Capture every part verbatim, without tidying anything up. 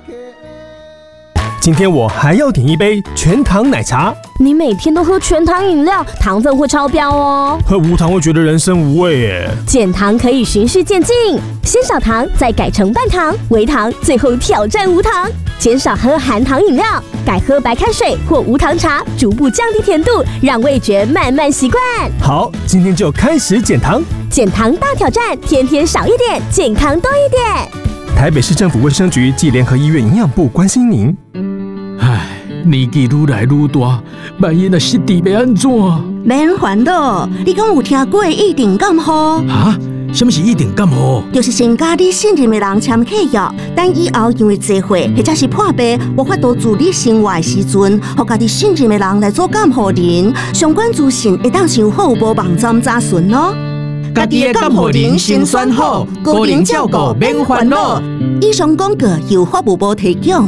今天我还要点一杯全糖奶茶。 你每天都喝全糖饮料，糖分会超标哦。 喝无糖会觉得人生无味耶。 减糖可以循序渐进，先少糖，再改成半糖、微糖，最后挑战无糖。减少喝含糖饮料，改喝白开水或无糖茶，逐步降低甜度，让味觉慢慢习惯。 好，今天就开始减糖。 减糖大挑战，天天少一点，健康多一点。 台北市政府卫生局暨联合医院营养部关心您。 唉，年纪愈来愈大，万一若失智要安怎？ 免烦恼，你敢有听过一定感冒？ 哈？什么是一定感冒？ 就是先甲你信任的人签契约，等以后因为聚会或者是破病，无法度自理生活的时阵，互家己信任的人来做监护人。相关资讯会当上服务部网站查询哦。 家己的监护人先选好，个人照顾免烦恼。 以上广告由服务部提供。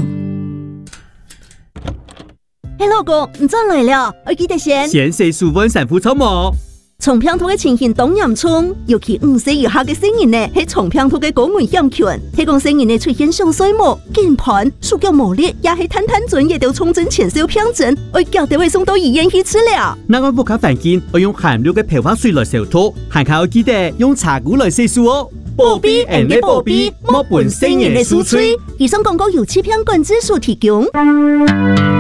嘿，老公，你转来了，我记得先。 先洗舒稳sản phụ草毛。 重病兔嘅情形当严重，尤其五岁以下嘅成人呢，系重病兔嘅高危险群。系讲成人呢出现上水毛、肩盘、手脚无力，也系摊摊转也都重症前兆病症，我叫地位送到医院去治疗。 那我不卡反見，我用含料嘅漂發水來消毒，還靠我記得用茶壺來洗漱哦。保庇人嘅保庇，莫伴成人嘅酥脆。 以上廣告由欺騙管制所提供。